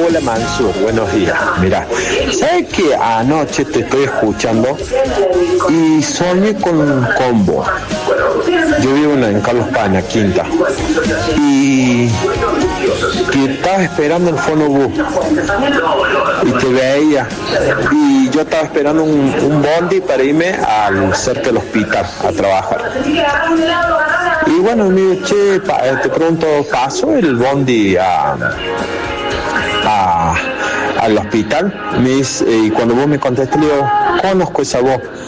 Hola Mansur, buenos días. Mira, ¿sabes que anoche te estoy escuchando y soñé con un combo? Yo vivo en Carlos Paz, Quinta, y que estaba esperando el fonobús y te veía, y yo estaba esperando un bondi para irme al cerca del hospital a trabajar. Y bueno, me digo, che, te pregunto, ¿pasó el bondi al hospital? Me dice, y cuando vos me contestaste, le digo, conozco esa voz.